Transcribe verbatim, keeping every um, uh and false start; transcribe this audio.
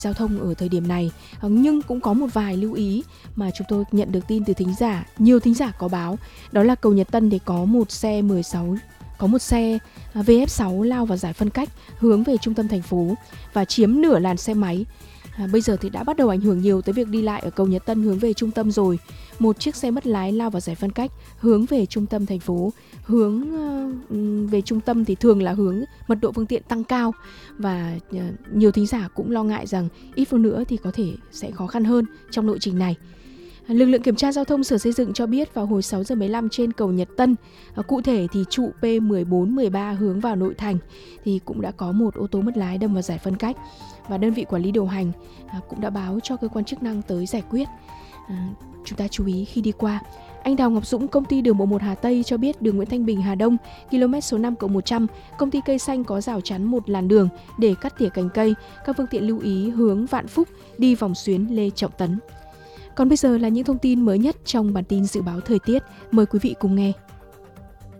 giao thông ở thời điểm này. Nhưng cũng có một vài lưu ý mà chúng tôi nhận được tin từ thính giả, nhiều thính giả có báo, đó là cầu Nhật Tân thì có một xe mười sáu có một xe vê ép sáu lao vào giải phân cách hướng về trung tâm thành phố và chiếm nửa làn xe máy. À, bây giờ thì đã bắt đầu ảnh hưởng nhiều tới việc đi lại ở cầu Nhật Tân hướng về trung tâm rồi. Một chiếc xe mất lái lao vào giải phân cách hướng về trung tâm thành phố. Hướng uh, về trung tâm thì thường là hướng mật độ phương tiện tăng cao. Và uh, nhiều thính giả cũng lo ngại rằng ít phút nữa thì có thể sẽ khó khăn hơn trong lộ trình này. Lực lượng kiểm tra giao thông Sở Xây dựng cho biết vào hồi sáu giờ mười lăm trên cầu Nhật Tân, à, cụ thể thì trụ P mười bốn mười ba hướng vào nội thành thì cũng đã có một ô tô mất lái đâm vào giải phân cách. Và đơn vị quản lý điều hành à, cũng đã báo cho cơ quan chức năng tới giải quyết. À, chúng ta chú ý khi đi qua. Anh Đào Ngọc Dũng, công ty đường bộ một Hà Tây cho biết đường Nguyễn Thanh Bình Hà Đông, km số năm cộng một trăm, công ty cây xanh có rào chắn một làn đường để cắt tỉa cành cây. Các phương tiện lưu ý hướng Vạn Phúc đi vòng xuyến Lê Trọng Tấn. Còn bây giờ là những thông tin mới nhất trong bản tin dự báo thời tiết. Mời quý vị cùng nghe.